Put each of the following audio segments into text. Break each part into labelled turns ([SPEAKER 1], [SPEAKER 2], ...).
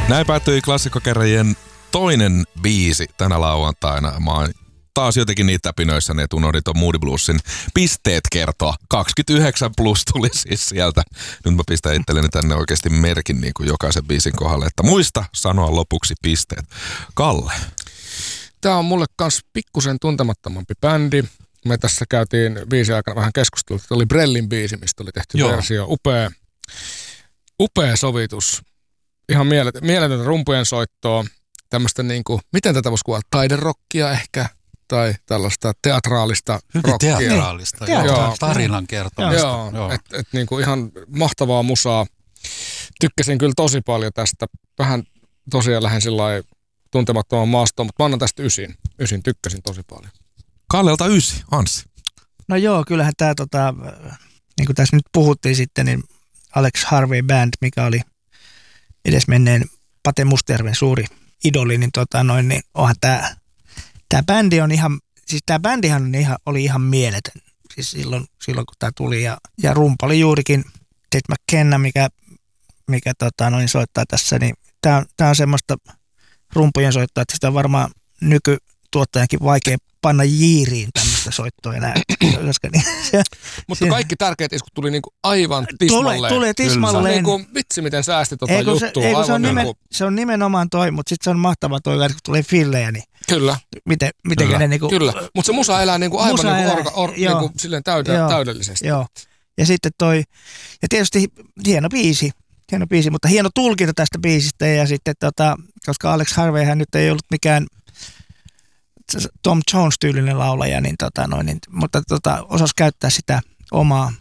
[SPEAKER 1] Näin päättyi klassikkokerrajien toinen biisi tänä lauantaina. Mä oon taas jotenkin niitä täpinöissä, että unohdin ton Moody Bluesin pisteet kertoa. 29 plus tuli siis sieltä. Nyt mä pistän itselleni tänne oikeasti merkin niin kuin jokaisen biisin kohdalle, että muista sanoa lopuksi pisteet. Kalle.
[SPEAKER 2] Tää on mulle kans pikkusen tuntemattomampi bändi. Me tässä käytiin biisin aikana vähän keskustelua. Tämä oli Brellin biisi, mistä oli tehty versio. Upea sovitus. Ihan mieletöntä rumpujen soittoa. Tämmöistä niinku, miten tätä voisi kuvata? Taiderokkia ehkä. Tai tällaista teatraalista rockia.
[SPEAKER 3] Teatraalista, tarinan kertomista.
[SPEAKER 2] Joo. Et niinku ihan mahtavaa musaa. Tykkäsin kyllä tosi paljon tästä. Vähän tosiaan lähden sillai tuntemattoman maastoon, mutta mä annan tästä 9. 9 tykkäsin tosi paljon.
[SPEAKER 1] Kallelta 9, Anssi.
[SPEAKER 4] No joo, kyllähän tämä, niin kuin tässä nyt puhuttiin sitten, niin Alex Harvey Band, mikä oli edesmenneen Pate Mustajärven suuri idoli, niin, niin onhan tämä bändi on ihan, siis tämä bändihan oli ihan mieletön. Siis silloin kun tämä tuli ja rumpa oli juurikin Ted McKenna, mikä soittaa tässä, niin tämä on semmoista rumpujen soittaa, että sitä on varmaan nykytuottajankin vaikea panna jiiriin tämmöistä soittoa enää.
[SPEAKER 2] Mutta kaikki tärkeät iskut tuli niinku aivan tismalleen.
[SPEAKER 4] Tulee tismalleen.
[SPEAKER 2] Se on niinku, vitsi miten säästi juttua.
[SPEAKER 4] Se on nimenomaan toi, mutta sitten se on mahtava toi, kun tulee fillejä, niin
[SPEAKER 2] kyllä.
[SPEAKER 4] Miten ne niinku...
[SPEAKER 2] Kyllä, mutta se musa elää niinku aivan niinku silleen täydellisesti.
[SPEAKER 4] Joo, ja sitten toi, ja tietysti hieno biisi, mutta hieno tulkinta tästä biisistä, ja sitten koska Alex Harveyhän nyt ei ollut mikään Tom Jones-tyylinen laulaja, niin mutta osasi käyttää sitä omaa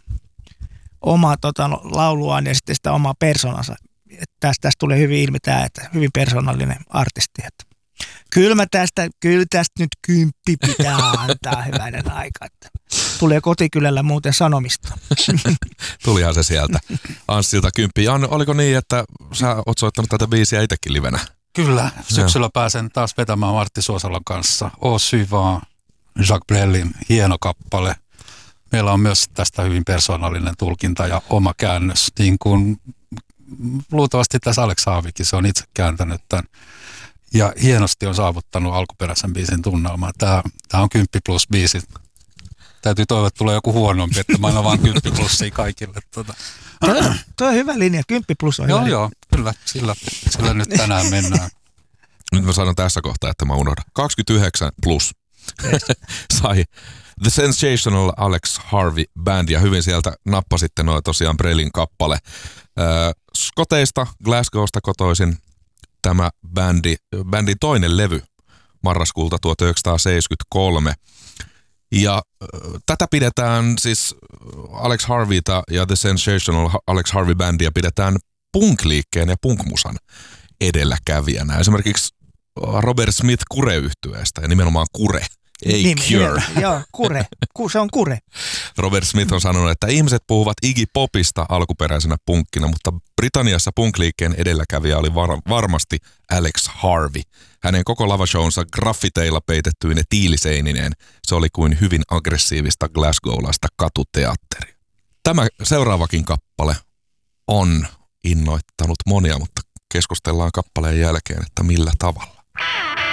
[SPEAKER 4] lauluaan ja sitten sitä omaa persoonansa. Tästä tulee hyvin ilmi tämä, että hyvin persoonallinen artisti. Että kyllä tästä nyt 10 pitää antaa hyvänen aika. Että tulee kotikylällä muuten sanomista.
[SPEAKER 1] Tulihan se sieltä. Anssilta 10. Janne, oliko niin, että sä oot soittanut tätä biisiä itsekin livenä?
[SPEAKER 3] Kyllä, syksyllä pääsen taas vetämään Martti Suosalan kanssa. Au suivant, Jacques Brelin hieno kappale. Meillä on myös tästä hyvin persoonallinen tulkinta ja oma käännös. Niin kuin luultavasti tässä Alex Haavikin, se on itse kääntänyt tämän. Ja hienosti on saavuttanut alkuperäisen biisin tunnelmaa. Tämä on 10 plus biisi. Täytyy toivoa, että tulee joku huonompi, että mä annan vaan 10 plussia kaikille.
[SPEAKER 4] Tuo on hyvä linja, 10 plus on hyvä.
[SPEAKER 3] Joo, kyllä, sillä nyt tänään mennään.
[SPEAKER 1] Nyt mä sanon tässä kohtaa, että mä unohdan. 29 plus sai The Sensational Alex Harvey Band, ja hyvin sieltä nappasitte noin tosiaan Brelin kappale. Skoteista, Glasgowsta kotoisin tämä bändin toinen levy marraskuulta 1973. Ja tätä pidetään siis Alex Harveyta ja The Sensational Alex Harvey Bandia pidetään punk-liikkeen ja punk-musan edelläkävijänä. Esimerkiksi Robert Smith Kure-yhtyeestä, ja nimenomaan Kure, ei Cure.
[SPEAKER 4] Joo, Kure. Se on Kure.
[SPEAKER 1] Robert Smith on sanonut, että ihmiset puhuvat Iggy Popista alkuperäisenä punkkina, mutta Britanniassa punk-liikkeen edelläkävijä oli varmasti Alex Harvey. Hänen koko lavashownsa graffiteilla peitettyine tiiliseinineen. Se oli kuin hyvin aggressiivista glasgowlaista katuteatteria. Tämä seuraavakin kappale on innoittanut monia, mutta keskustellaan kappaleen jälkeen, että millä tavalla.